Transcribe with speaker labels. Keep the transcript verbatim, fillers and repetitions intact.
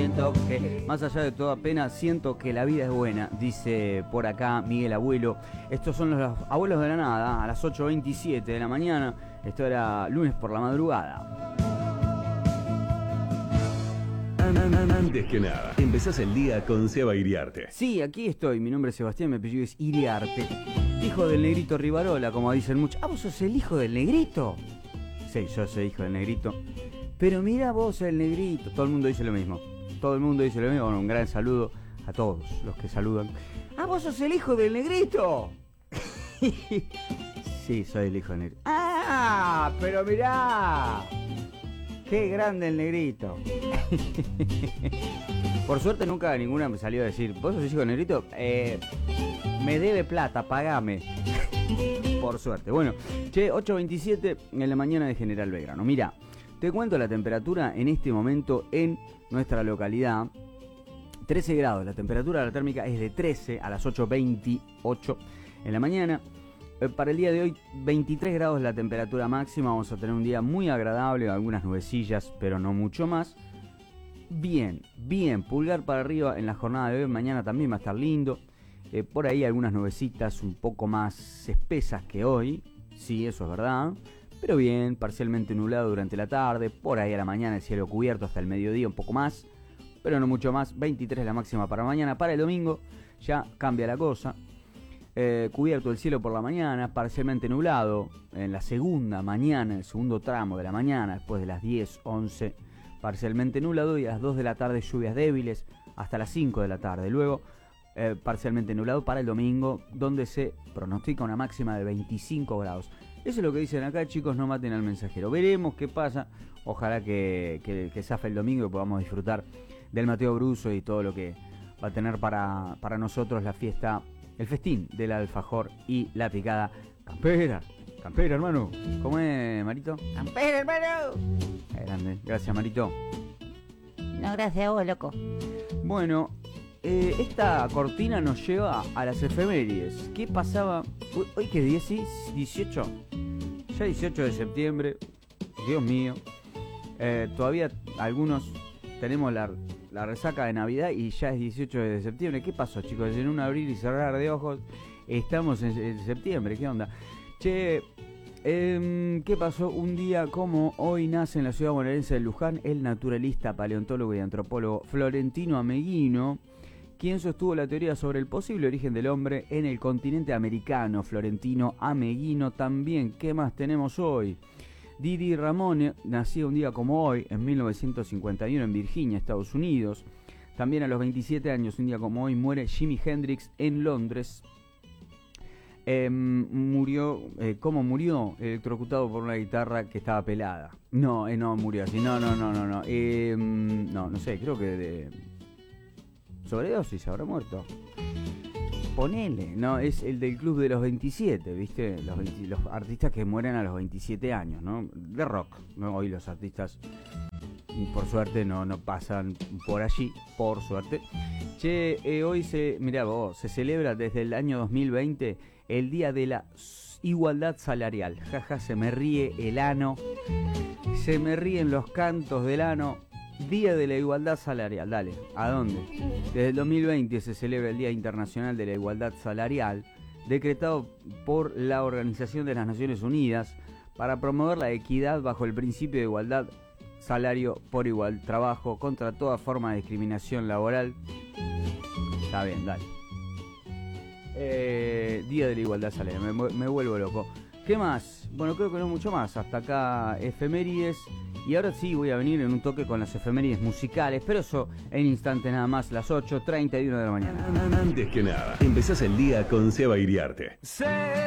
Speaker 1: siento que, más allá de toda pena, siento que la vida es buena, dice por acá Miguel Abuelo. Estos son los abuelos de la nada, a las ocho veintisiete de la mañana. Esto era lunes por la madrugada.
Speaker 2: Antes que nada, empezás el día con Seba Iriarte.
Speaker 1: Sí, aquí estoy, mi nombre es Sebastián, mi apellido es Iriarte, hijo del negrito Rivarola, como dicen muchos. Ah, ¿vos sos el hijo del negrito? Sí, yo soy hijo del negrito. Pero mira vos el negrito, todo el mundo dice lo mismo. Todo el mundo dice lo mismo. Bueno, un gran saludo a todos los que saludan. Ah, vos sos el hijo del negrito. Sí, soy el hijo del negrito. Ah, pero mirá. Qué grande el negrito. Por suerte nunca ninguna me salió a decir, ¿vos sos hijo del negrito? Eh, me debe plata, pagame. Por suerte. Bueno, che, ocho veintisiete en la mañana de General Belgrano. Mira, te cuento la temperatura en este momento en nuestra localidad. trece grados, la temperatura de la térmica es de trece a las ocho veintiocho en la mañana. Para el día de hoy, veintitrés grados la temperatura máxima. Vamos a tener un día muy agradable, algunas nubecillas, pero no mucho más. Bien, bien, pulgar para arriba en la jornada de hoy. Mañana también va a estar lindo. Eh, por ahí algunas nubecitas un poco más espesas que hoy. Sí, eso es verdad. Pero bien, parcialmente nublado durante la tarde. Por ahí a la mañana el cielo cubierto hasta el mediodía, un poco más. Pero no mucho más. veintitrés la máxima para mañana. Para el domingo ya cambia la cosa. Eh, cubierto el cielo por la mañana, parcialmente nublado en la segunda mañana, el segundo tramo de la mañana, después de las diez, once, parcialmente nublado, y a las dos de la tarde lluvias débiles hasta las cinco de la tarde. Luego eh, parcialmente nublado para el domingo, donde se pronostica una máxima de veinticinco grados. Eso es lo que dicen acá, chicos, no maten al mensajero. Veremos qué pasa, ojalá que, que, que zafe el domingo y podamos disfrutar del Mateo Bruso y todo lo que va a tener para, para nosotros la fiesta. El festín del alfajor y la picada campera. Campera, hermano. ¿Cómo es, Marito?
Speaker 3: ¡Campera, hermano!
Speaker 1: Qué grande. Gracias, Marito.
Speaker 3: No, gracias a vos, loco.
Speaker 1: Bueno, eh, esta cortina nos lleva a las efemérides. ¿Qué pasaba? Hoy, hoy que es dieciocho. Ya dieciocho de septiembre. Dios mío. Eh, todavía algunos tenemos la... la resaca de Navidad y ya es dieciocho de septiembre. ¿Qué pasó, chicos? En un abrir y cerrar de ojos estamos en, en septiembre. ¿Qué onda? Che, eh, ¿qué pasó? Un día como hoy nace en la ciudad bonaerense de Luján el naturalista, paleontólogo y antropólogo Florentino Ameghino, quien sostuvo la teoría sobre el posible origen del hombre en el continente americano. Florentino Ameghino también. ¿Qué más tenemos hoy? Didi Ramone nació un día como hoy, en mil novecientos cincuenta y uno, en Virginia, Estados Unidos. También a los veintisiete años, un día como hoy, muere Jimi Hendrix en Londres. Eh, murió, eh, ¿cómo murió? Electrocutado por una guitarra que estaba pelada. No, eh, no murió así, no, no, no, no, no. Eh, no, no sé, creo que de sobredosis habrá muerto. Ponele, no, es el del club de los veintisiete, ¿viste? Los, veinte, los artistas que mueren a los veintisiete años, ¿no? De rock, ¿no? Hoy los artistas, por suerte, no, no pasan por allí, por suerte. Che, eh, hoy se, mirá vos, se celebra desde el año dos mil veinte el Día de la Igualdad Salarial. Jaja, se me ríe el ano, se me ríen los cantos del ano. Día de la Igualdad Salarial, dale, ¿a dónde? Desde el dos mil veinte se celebra el Día Internacional de la Igualdad Salarial, decretado por la Organización de las Naciones Unidas para promover la equidad bajo el principio de igualdad, salario por igual trabajo, contra toda forma de discriminación laboral. Está bien, dale. Eh, Día de la Igualdad Salarial, me, me vuelvo loco. ¿Qué más? Bueno, creo que no mucho más. Hasta acá efemérides. Y ahora sí voy a venir en un toque con las efemérides musicales, pero eso en instante nada más, las ocho treinta y uno de la mañana.
Speaker 2: Antes que nada, empezás el día con Seba Iriarte.